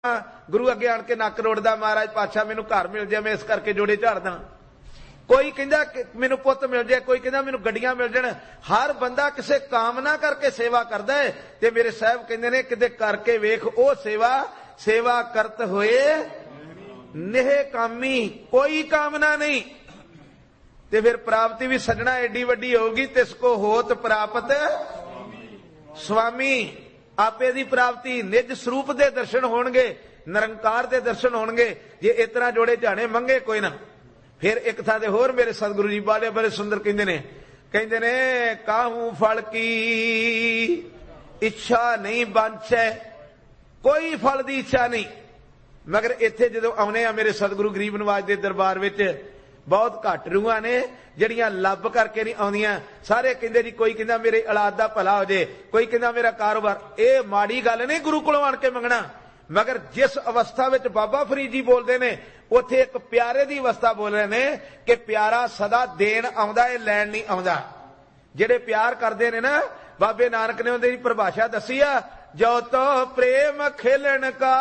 गुरु अगे आण के नक रोड़दा, महाराज पातशाह मैनू घर मिल जाए, मैं इस करके जोड़े झाड़ दा। कोई कहंदा मैनू पुत्त मिल जाए, कोई कहंदा मैनू गड्डियां मिल जाण। हर बंदा किसे कामना करके सेवा करदा है। ते मेरे साहब कहंदे ने किते करके वेख ओ सेवा, सेवा करत होए नेह कामी, कोई कामना नहीं। ते फिर प्राप्ति भी सजना एडी वड्डी होगी, तिसको होत प्राप्त स्वामी। आपे दी प्राप्ति निज स्वरूप दे दर्शन होणगे, निरंकार दे दर्शन होणगे। जे इतना जोड़े झाणे मंगे कोई ना। फिर एक थां दे होर मेरे सतगुरु जी बाले बड़े सुंदर कहंदे ने काहू फल की इच्छा नहीं बांछै, कोई फल दी इच्छा नहीं। मगर इत्थे जदों आउणे आ मेरे सतगुरु गरीब नवाज दे दरबार विच बहुत घट रूहां ने जड़ियां लब करके नहीं आउंदियां। सारे कहंदे जी कोई कहंदा मेरे औलाद दा भला हो जाए, कोई कहंदा मेरा कारोबार। ये माड़ी गल नहीं गुरु कोलों आण के मंगना। मगर जिस अवस्था विच बाबा फरीद जी बोलते हैं, उत्थे एक प्यारे की अवस्था बोल रहे हैं कि प्यारा सदा देन आउंदा है, लैण नहीं आउंदा। जिहड़े प्यार करते हैं ना, बाबे नानक ने उहदी परिभाषा दसी आ, जो तो प्रेम खेलन का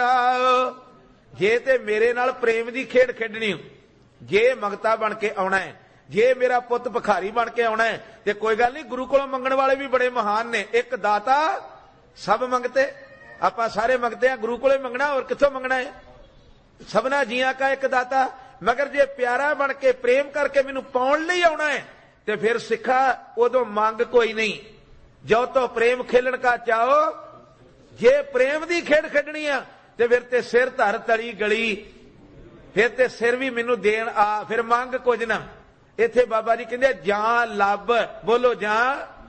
चाओ। जे ते मेरे नाल प्रेम की खेड खेडनी, जे मंगता बन के आना है, जे मेरा पुत भिखारी बन के आना है, तो कोई गल नहीं। गुरु कोलों मंगण वाले भी बड़े महान ने। एक दाता सब मंगते, आपां सारे मंगते हैं, गुरु कोलों मंगना और कित्थों मंगना है? सबना जियां का एक दाता। मगर जे प्यारा बन के प्रेम करके मैनू पाउण लई आउणा है, ते फिर सिखा उदों मंग कोई नहीं। जो तो प्रेम खेलन का चाहो, जे प्रेम की खेड खेडनी आ ते फिर ते सिर धर तली गली, फिर ते सिर भी मैनू देन आ, फिर मंग कुछ ना। इत्थे बाबा जी कहंदे जां लब, बोलो जां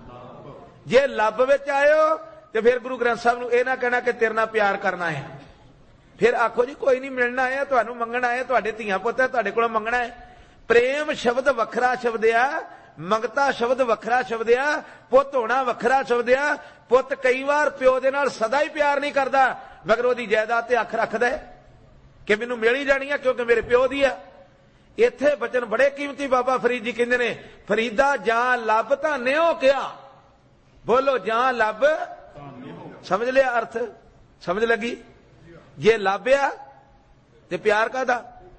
जे लब विच आयो ते फिर गुरु ग्रंथ साहब नूं इह ना कहना कि तेरे नाल प्यार करना है। फिर आखो जी कोई नहीं, मिलना है, तुहानूं मंगण आए, तुहाडे धीआं पुत्त है, तुहाडे कोलों मंगना है। प्रेम शब्द वखरा शब्द आ, मंगता शब्द वखरा शब्द आ, पुत्त होना वखरा शब्द आ। पुत्त कई बार प्यो दे नाल सदा ही प्यार नहीं करदा, मगर ओहदी जायदाद ते अख रखदा है कि मैनू मिल ही जानी है क्योंकि मेरे प्यो दी आ। इत्थे बचन बड़े कीमती बाबा फरीद जी कहंदे ने, फरीदा जां लब तां नेओ क्या, बोलो जां लब। समझ लिया अर्थ? समझ लगी? जे लाभ्या ते प्यार कादा,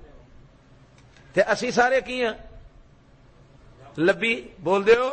ते असी सारे की हां? लब्बी। बोल दिओ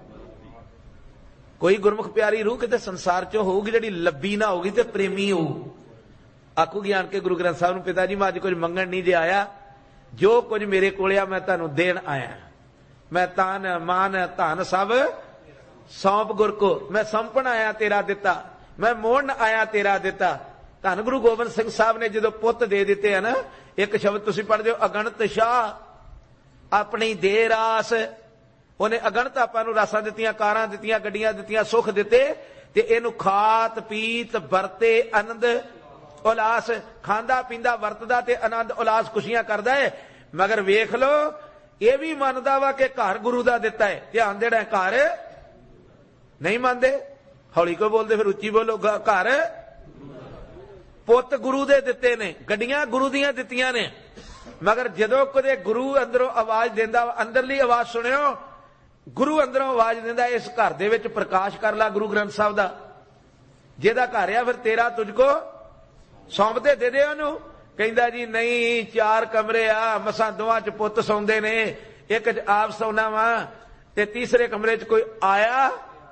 कोई गुरमुख प्यारी रूह किते संसार चो होगी जिहड़ी लब्बी ना होगी ते प्रेमी हो। आखूगी आण के गुरु ग्रंथ साहब नूं, पिता जी मैं अज कुछ मंगण नहीं जे आया, जो कुछ मेरे कोल आ मैं तुहानूं देण आया। मैं तान मान धन सब सौंप गुर को, मैं सौंपण आया तेरा दिता, मैं मोड़न आया तेरा दिता। धन गुरु गोबिंद सिंह साहब ने जो पुत्त दे दिते हैं ना, एक शब्द तुसीं पढ़दे हो, अगणत शाह अपनी दे रास। उन्हें अगणत आपां नूं रासां दित्तियां, कारां दित्तियां, गड्डियां दित्तियां, सुख दिते, ते इहनूं खात पीत वरते आनंद उलास, खांदा पींदा वरतदा ते आनंद उलास खुशियां करदा है। मगर वेख लो ये भी मनदा वा कि घर गुरु दा दिता है, ध्यान देना। घर नहीं मानदे, हौली को बोलदे, फिर उच्ची बोलो। घर पुत्त गुरु दे दिते ने, गड्डियां गुरु दियां दित्तियां ने, मगर जदों कदे गुरु अंदरों आवाज देंदा, अंदरली आवाज सुनियो, गुरु अंदरों आवाज देंदा, इस घर दे विच प्रकाश कर ला गुरु ग्रंथ साहब दा। जेदा घर आ फिर तेरा तुझको सौंपते दे दे ओनू। कहंदा जी नहीं, 4 कमरे आ, मसां दोवां च पुत्त सौंदे ने, एक च आप सौना वा, ते तीसरे कमरे च कोई आया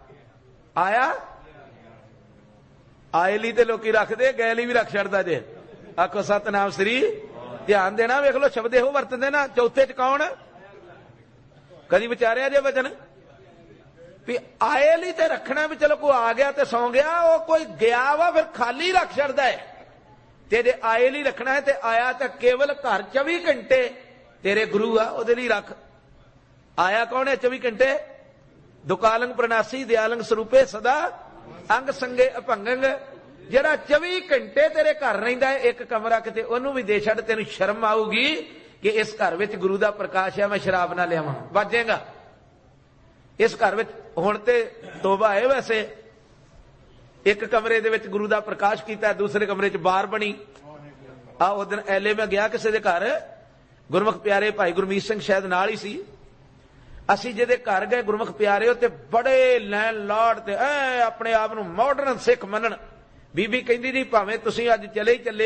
आए ली ते लोकी रखदे, गए ली भी रख छड़दा जे। आखो सतनाम श्री। ध्यान देना, वेख लो शब्द इहो वरतदे ना। चौथे च कौन? कदी विचारिया जे वचन भी आए ली ते रखना, भी चलो कोई आ गया ते सौ गया, वो कोई गया वा फिर खाली रख छड़दा है। ते जे आए ली रखना है ते आया तो केवल घर 24 घंटे तेरे गुरु आ, ओदे लई रख। आया कौन है 24 घंटे? दुकालंग प्रणासी दयालंग स्वरूपे सदा अंग संगे अभंगंग। जरा 24 घंटे तेरे घर रहिंदा है, एक कमरा किते ओनू भी दे छड़, तेनू शर्म आऊगी कि इस घर विच गुरु दा प्रकाश है, मैं शराब ना लियावां, वाजेगा। इस घर विच हुण ते तोबा है, वैसे एक कमरे दे विच गुरु दा प्रकाश कीता, दूसरे कमरे च बार बनी। आ उस दिन एले मैं गया किसी दे घर, गुरमुख प्यारे भाई गुरमीत सिंह शायद नाल ही सी। असी जिहदे घर गए गुरमुख प्यारे, ते बड़े लैन लॉर्ड ते अपने आप नूं मॉडर्न सिख मनन, ਬੀਬੀ ਕਹਿੰਦੀ ਜੀ ਭਾਵੇਂ ਤੁਸੀਂ ਅੱਜ ਚਲੇ ਹੀ ਚੱਲੇ